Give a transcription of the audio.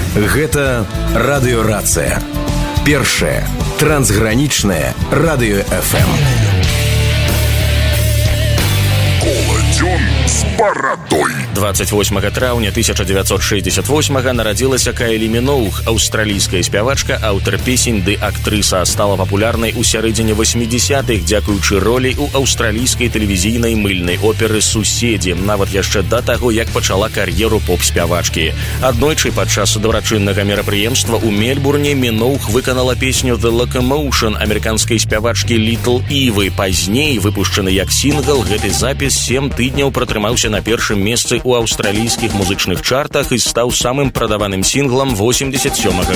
Гэта радыёрацыя. Першае трансгранічнае радыё FM. Коладзён з барадой. 28 траўня 1968 нарадзілася Кайлі Міноуг, аўстралійская спявачка, аўтар песень ды актрыса. Стала папулярнай у сярэдзіне 80-х дзякуючы ролі ў аўстралійскай тэлевізійнай мыльнай оперы «Суседзі», нават яшчэ да таго, як пачала кар'еру поп-спявачкі. Аднойчы падчас дабрачыннага мерапрыемства ў Мельбурне Міноуг выканала песню «The Locomotion» амерыканскай спявачкі Little Ivy. Пазней, выпушчаны як сінгл, гэты запіс 7 тыдняў пратрымаўся на першым месцы ў аўстралійскіх музычных чартах і стаў самым прадаваным сінглам 87